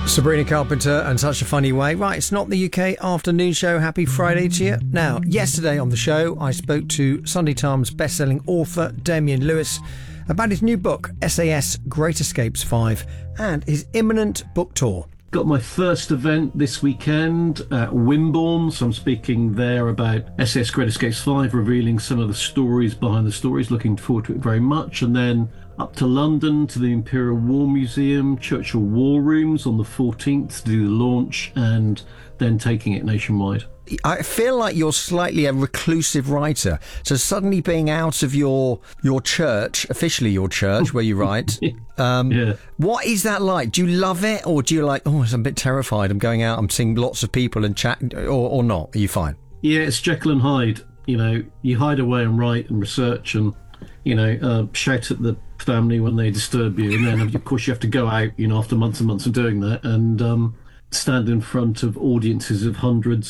Sabrina Carpenter and Such a Funny Way. Right, it's not the UK afternoon show. Happy Friday to you. Now, yesterday on the show, I spoke to Sunday Times bestselling author Damian Lewis about his new book, SAS Great Escapes 5, and his imminent book tour. Got my first event this weekend at Wimborne, so I'm speaking there about SAS Great Escapes 5, revealing some of the stories behind the stories. Looking forward to it very much. And then up to London to the Imperial War Museum, Churchill War Rooms on the 14th to do the launch, and then taking it nationwide. I feel like you're slightly a reclusive writer, so suddenly being out of your church, officially your church, where you write, Yeah. What is that like? Do you love it, or do you like, I'm a bit terrified, I'm going out, I'm seeing lots of people and chat, or not? Are you fine? Yeah, it's Jekyll and Hyde. You know, you hide away and write and research and, shout at the family when they disturb you, and then of course you have to go out, after months and months of doing that, and stand in front of audiences of hundreds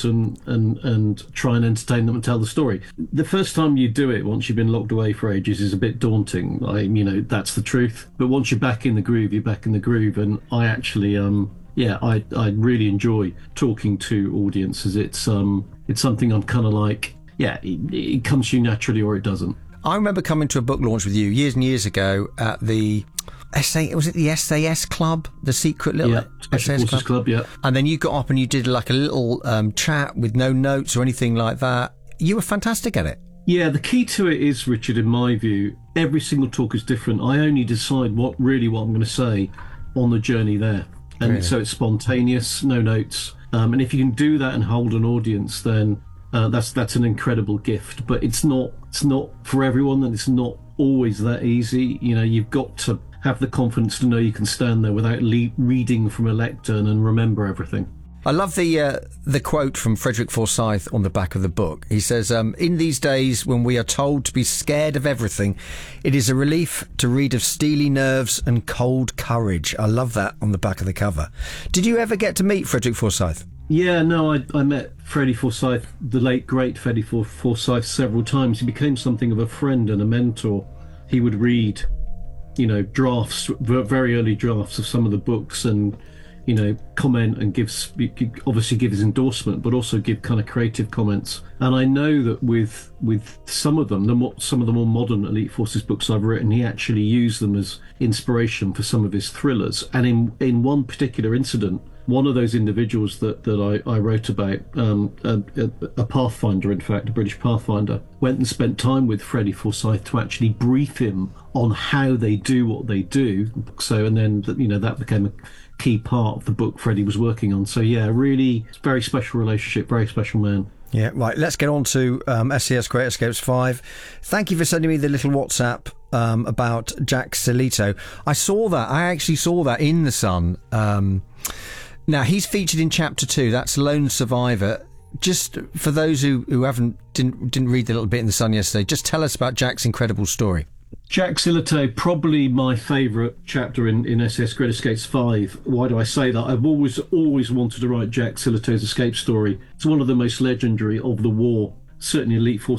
and try and entertain them and tell the story. The first time you do it, once you've been locked away for ages, is a bit daunting. That's the truth. But once you're back in the groove, you're back in the groove. And I actually, I really enjoy talking to audiences. It's something I'm kind of like, it comes to you naturally or it doesn't. I remember coming to a book launch with you years and years ago at the was it the SAS Club, the secret little SAS Club, yeah. And then you got up and you did like a little chat with no notes or anything like that. You were fantastic at it. Yeah, the key to it is, Richard, in my view, every single talk is different. I only decide what I'm going to say on the journey there, and really? So it's spontaneous, no notes. And if you can do that and hold an audience, then that's an incredible gift. But it's not for everyone, and it's not always that easy. You've got to have the confidence to know you can stand there without reading from a lectern and remember everything. I love the quote from Frederick Forsyth on the back of the book. He says, in these days when we are told to be scared of everything, it is a relief to read of steely nerves and cold courage. I love that on the back of the cover. Did you ever get to meet Frederick Forsyth? Yeah, no, I met Freddie Forsyth, the late, great Freddie Forsyth, several times. He became something of a friend and a mentor. He would read, drafts, very early drafts of some of the books and, comment and obviously give his endorsement, but also give kind of creative comments. And I know that with some of them, some of the more modern Elite Forces books I've written, he actually used them as inspiration for some of his thrillers. And in one particular incident, one of those individuals that I wrote about, a Pathfinder, in fact, a British Pathfinder, went and spent time with Freddie Forsyth to actually brief him on how they do what they do. So, and then, that became a key part of the book Freddie was working on. So, yeah, really very special relationship, very special man. Yeah, right. Let's get on to SAS Great Escapes 5. Thank you for sending me the little WhatsApp about Jack Silito. I actually saw that in The Sun. Now, he's featured in Chapter 2. That's Lone Survivor. Just for those who didn't read the little bit in The Sun yesterday, just tell us about Jack's incredible story. Jack Silito, probably my favourite chapter in SAS Great Escapes 5. Why do I say that? I've always wanted to write Jack Silito's escape story. It's one of the most legendary of the war, certainly Elite Force